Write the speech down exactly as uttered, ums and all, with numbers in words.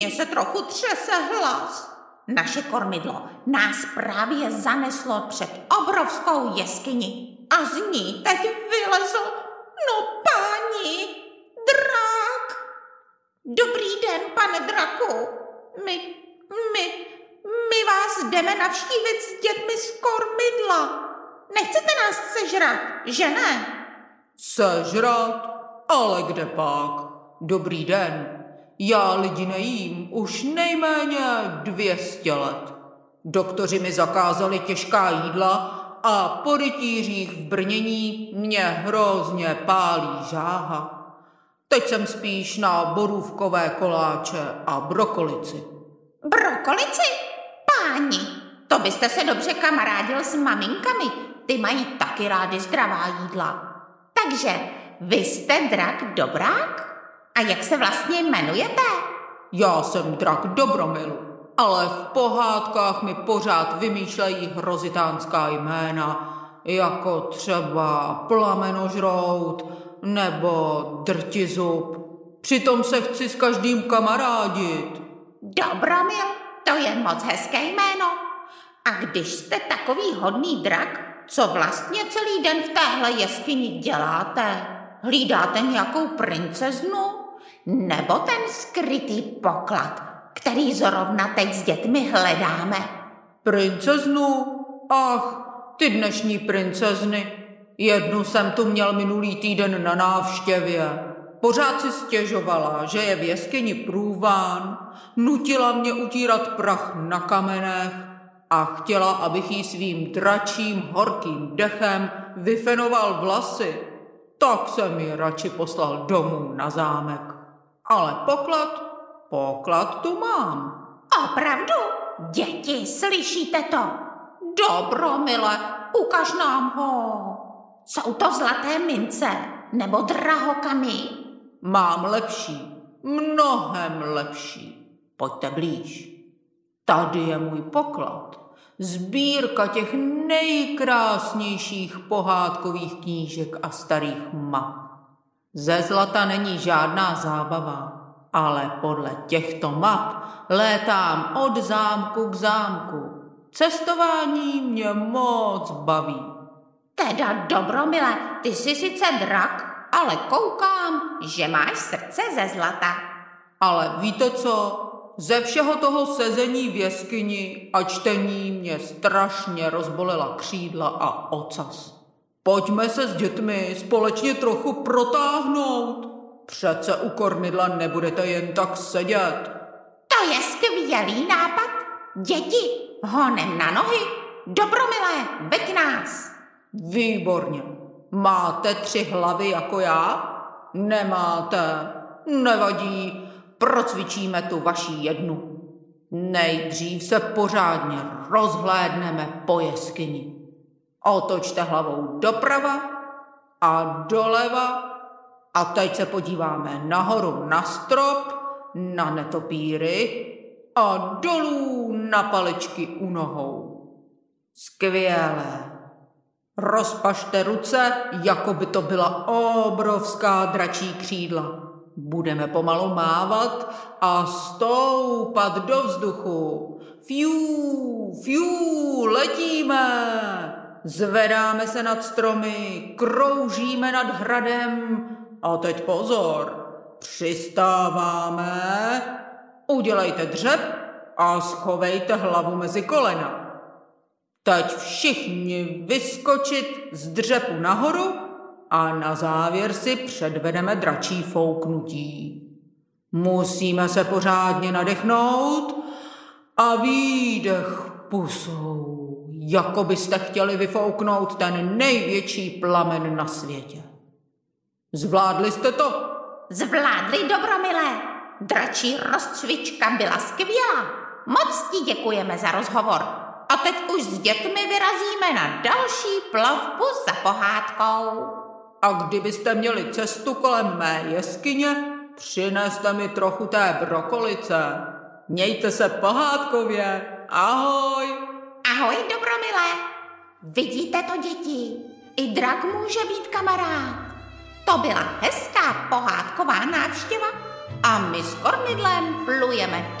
Mně se trochu třese hlas. Naše kormidlo nás právě zaneslo před obrovskou jeskyni a z ní teď vylezl, no páni, drak. Dobrý den, pane draku. My, my, my vás jdeme navštívit s dětmi z kormidla. Nechcete nás sežrat, že ne? Sežrat? Ale kde pak? Dobrý den. Já lidi nejím už nejméně dvě stě let. Doktoři mi zakázali těžká jídla a po rytířích v brnění mě hrozně pálí žáha. Teď jsem spíš na borůvkové koláče a brokolici. Brokolici? Páni, to byste se dobře kamarádil s maminkami. Ty mají taky rády zdravá jídla. Takže vy jste drak Dobrák? A jak se vlastně jmenujete? Já jsem drak Dobromil, ale v pohádkách mi pořád vymýšlejí hrozitánská jména, jako třeba Plamenožrout nebo Drtizub. Přitom se chci s každým kamarádit. Dobromil, to je moc hezké jméno. A když jste takový hodný drak, co vlastně celý den v téhle jeskyni děláte? Hlídáte nějakou princeznu? Nebo ten skrytý poklad, který zrovna teď s dětmi hledáme? Princeznu? Ach, ty dnešní princezny. Jednu jsem tu měl minulý týden na návštěvě. Pořád si stěžovala, že je v jeskyni průván, nutila mě utírat prach na kamenech a chtěla, abych jí svým dračím horkým dechem vyfenoval vlasy. Tak jsem ji radši poslal domů na zámek. Ale poklad, poklad tu mám. Opravdu? Děti, slyšíte to? Dobromile, ukaž nám ho. Jsou to zlaté mince nebo drahokamy? Mám lepší, mnohem lepší. Pojďte blíž. Tady je můj poklad. Sbírka těch nejkrásnějších pohádkových knížek a starých map. Ze zlata není žádná zábava, ale podle těchto map létám od zámku k zámku. Cestování mě moc baví. Teda Dobromile, ty jsi sice drak, ale koukám, že máš srdce ze zlata. Ale víte co? Ze všeho toho sezení v jeskyni a čtení mě strašně rozbolela křídla a ocas. Pojďme se s dětmi společně trochu protáhnout. Přece u kormidla nebudete jen tak sedět. To je skvělý nápad. Děti, honem na nohy. Dobromilé, veď nás. Výborně. Máte tři hlavy jako já? Nemáte. Nevadí. Procvičíme tu vaši jednu. Nejdřív se pořádně rozhlédneme po jeskyni. Otočte hlavou doprava a doleva a teď se podíváme nahoru na strop, na netopíry a dolů na paličky u nohou. Skvělé. Rozpažte ruce, jako by to byla obrovská dračí křídla. Budeme pomalu mávat a stoupat do vzduchu. Fiu, fiu, letíme. Zvedáme se nad stromy, kroužíme nad hradem a teď pozor, přistáváme, udělejte dřep a schovejte hlavu mezi kolena. Teď všichni vyskočit z dřepu nahoru a na závěr si předvedeme dračí fouknutí. Musíme se pořádně nadechnout a výdech pusou, jako byste chtěli vyfouknout ten největší plamen na světě. Zvládli jste to? Zvládli, Dobromilé. Dračí rozcvička byla skvělá. Moc ti děkujeme za rozhovor. A teď už s dětmi vyrazíme na další plavbu za pohádkou. A kdybyste měli cestu kolem mé jeskyně, přineste mi trochu té brokolice. Mějte se pohádkově. Ahoj. Ahoj, Dobromilé. Vidíte to, děti? I drak může být kamarád. To byla hezká pohádková návštěva. a my s kormidlem plujeme